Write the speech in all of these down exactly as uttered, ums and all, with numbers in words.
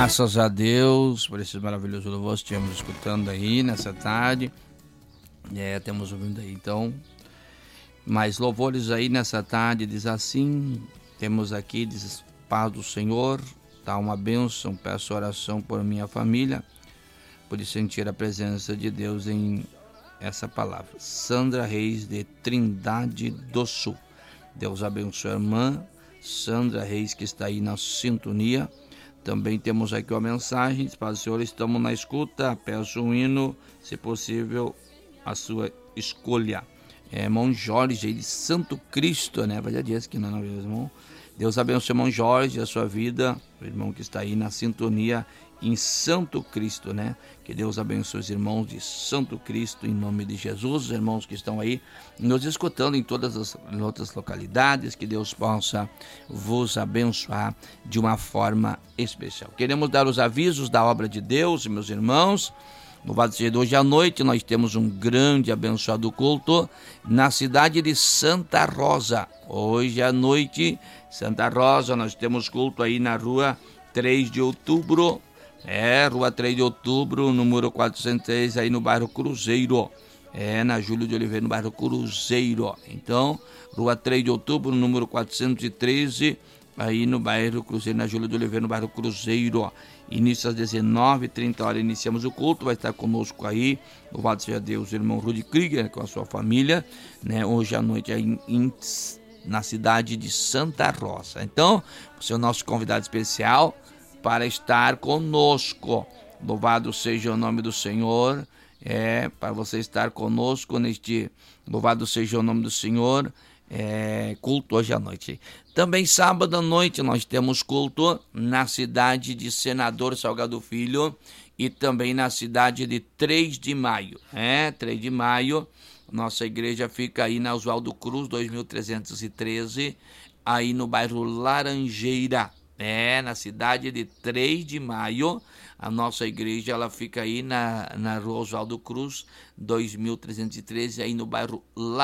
Graças a Deus por esse maravilhoso louvor que estivemos escutando aí nessa tarde. É, temos ouvindo aí então mais louvores aí nessa tarde. Diz assim, temos aqui, diz: paz do Senhor, tá uma bênção, peço oração por minha família, por sentir a presença de Deus em essa palavra. Sandra Reis, de Trindade do Sul. Deus abençoe a irmã Sandra Reis, que está aí na sintonia. Também temos aqui uma mensagem: diz: paz do Senhor, estamos na escuta, peço um hino, se possível, a sua escolha. É, irmão Jorge, de Santo Cristo, né? Vai dizer que não, não, irmão. Deus abençoe, irmão Jorge, a sua vida, o irmão que está aí na sintonia em Santo Cristo, né? Que Deus abençoe os irmãos de Santo Cristo, em nome de Jesus, os irmãos que estão aí nos escutando em todas as em outras localidades, que Deus possa vos abençoar de uma forma especial. Queremos dar os avisos da obra de Deus, meus irmãos. Louvado seja Deus. Hoje à noite nós temos um grande abençoado culto na cidade de Santa Rosa. Hoje à noite, Santa Rosa, nós temos culto aí na rua três de outubro. É, rua três de outubro, número quatrocentos e três, aí no bairro Cruzeiro. É, na Júlio de Oliveira, no bairro Cruzeiro. Então, rua três de outubro, número quatrocentos e treze, aí no bairro Cruzeiro, na Júlio de Oliveira, no bairro Cruzeiro. Início às dezenove e trinta horas, iniciamos o culto. Vai estar conosco aí, louvado seja Deus, o irmão Rudy Krieger, com a sua família, né? Hoje à noite aí em, em, na cidade de Santa Rosa. Então, você é o nosso convidado especial para estar conosco. Louvado seja o nome do Senhor. É, para você estar conosco neste, louvado seja o nome do Senhor, é, culto hoje à noite. Também sábado à noite nós temos culto na cidade de Senador Salgado Filho e também na cidade de três de maio. É, três de maio, nossa igreja fica aí na Oswaldo Cruz, dois mil trezentos e treze, aí no bairro Laranjeira. É, na cidade de três de maio, a nossa igreja ela fica aí na, na rua Oswaldo Cruz, dois mil trezentos e treze, aí no bairro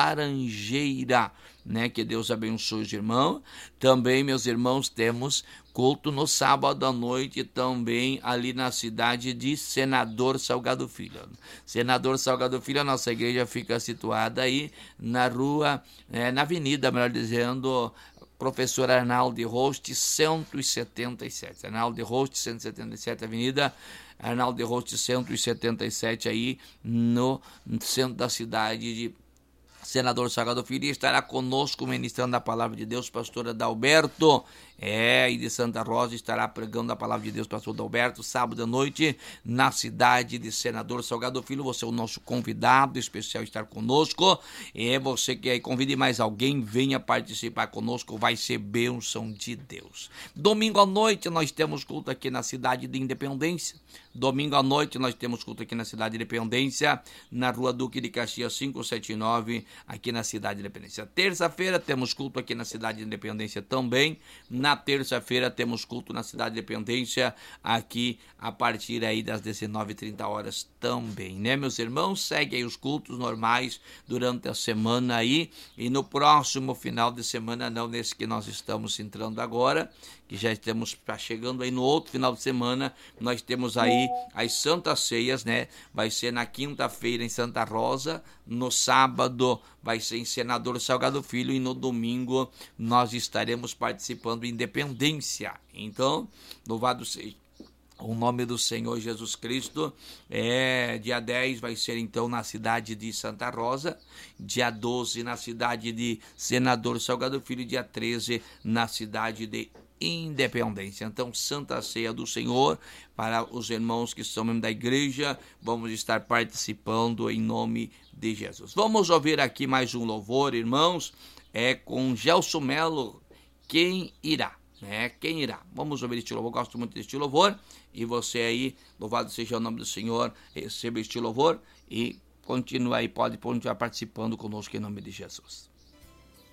Laranjeira, né? Que Deus abençoe os irmãos. Também, meus irmãos, temos culto no sábado à noite, também ali na cidade de Senador Salgado Filho. Senador Salgado Filho, a nossa igreja fica situada aí na rua, é, na avenida, melhor dizendo, Professor Arnaldo de Roste, cento e setenta e sete. Arnaldo de Roste, cento e setenta e sete, Avenida Arnaldo de Roste, cento e setenta e sete, aí no centro da cidade de Senador Salgado Filho. E estará conosco ministrando a palavra de Deus, pastor Adalberto, é, e de Santa Rosa, estará pregando a palavra de Deus, pastor Adalberto, sábado à noite, na cidade de Senador Salgado Filho. Você é o nosso convidado especial a estar conosco. É você que aí convide mais alguém, venha participar conosco, vai ser bênção de Deus. Domingo à noite nós temos culto aqui na cidade de Independência. Domingo à noite nós temos culto aqui na cidade de Independência, na rua Duque de Caxias quinhentos e setenta e nove, aqui na cidade de Independência. Terça-feira temos culto aqui na cidade de Independência também. Na terça-feira temos culto na cidade de Independência, aqui a partir aí das dezenove e trinta horas também, né, meus irmãos? Segue aí os cultos normais durante a semana aí, e no próximo final de semana, não nesse que nós estamos entrando agora, que já estamos chegando aí no outro final de semana, nós temos aí as Santas Ceias, né? Vai ser na quinta-feira em Santa Rosa, no sábado vai ser em Senador Salgado Filho e no domingo nós estaremos participando em Independência. Então, louvado seja o nome do Senhor Jesus Cristo. É, dia dez vai ser então na cidade de Santa Rosa, dia doze na cidade de Senador Salgado Filho, dia treze na cidade de Independência. Então, Santa Ceia do Senhor para os irmãos que são membros da igreja, vamos estar participando em nome de Jesus. Vamos ouvir aqui mais um louvor, irmãos, é com Gelson Melo, Quem Irá, né? Quem Irá. Vamos ouvir este louvor, gosto muito deste louvor, e você aí, louvado seja o nome do Senhor, receba este louvor e continue aí, pode continuar participando conosco em nome de Jesus.